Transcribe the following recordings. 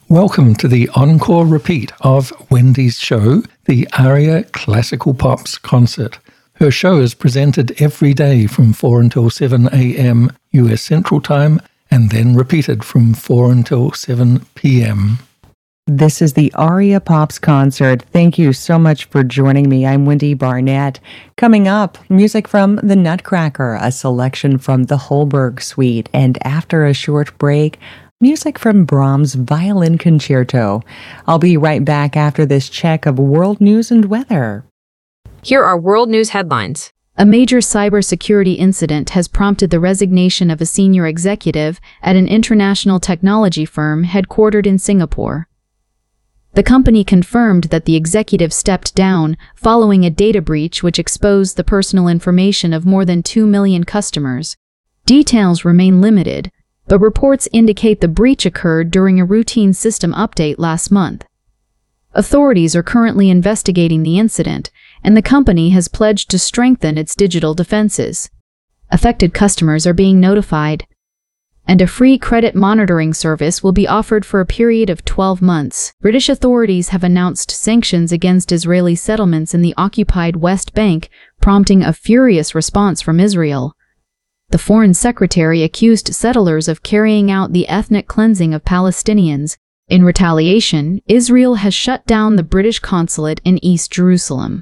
Welcome to the encore repeat of Wendy's show, the ARIA Classical Pops Concert. Her show is presented every day from 4 until 7 a.m. US Central Time and then repeated from 4 until 7 p.m. This is the ARIA Pops Concert. Thank you so much for joining me. I'm Wendy Barnett. Coming up, music from The Nutcracker, a selection from the Holberg Suite, and after a short break, music from Brahms' Violin Concerto. I'll be right back after this check of world news and weather. Here are world news headlines. A major cybersecurity incident has prompted the resignation of a senior executive at an international technology firm headquartered in Singapore. The company confirmed that the executive stepped down following a data breach which exposed the personal information of more than 2 million customers. Details remain limited, but reports indicate the breach occurred during a routine system update last month. Authorities are currently investigating the incident, and the company has pledged to strengthen its digital defenses. Affected customers are being notified, and a free credit monitoring service will be offered for a period of 12 months. British authorities have announced sanctions against Israeli settlements in the occupied West Bank, prompting a furious response from Israel. The Foreign Secretary accused settlers of carrying out the ethnic cleansing of Palestinians. In retaliation, Israel has shut down the British consulate in East Jerusalem.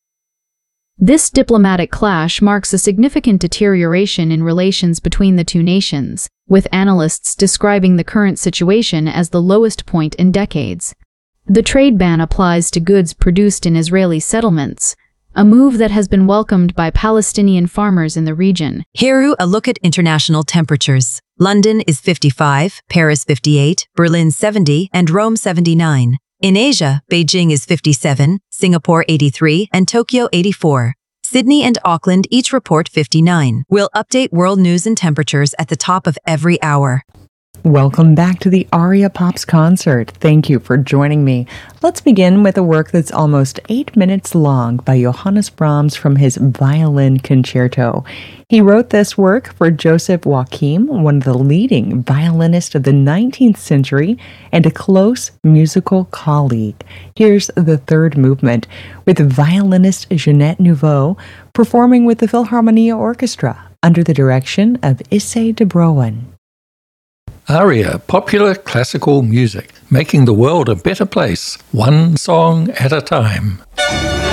This diplomatic clash marks a significant deterioration in relations between the two nations, with analysts describing the current situation as the lowest point in decades. The trade ban applies to goods produced in Israeli settlements, a move that has been welcomed by Palestinian farmers in the region. Here, a look at international temperatures. London is 55, Paris 58, Berlin 70, and Rome 79. In Asia, Beijing is 57, Singapore 83, and Tokyo 84. Sydney and Auckland each report 59. We'll update world news and temperatures at the top of every hour. Welcome back to the ARIA Pops Concert. Thank you for joining me. Let's begin with a work that's almost 8 minutes long by Johannes Brahms from his Violin Concerto. He wrote this work for Joseph Joachim, one of the leading violinists of the 19th century and a close musical colleague. Here's the third movement, with violinist Jeanette Nouveau performing with the Philharmonia Orchestra under the direction of Issei de Broen. ARIA, popular classical music, making the world a better place, one song at a time.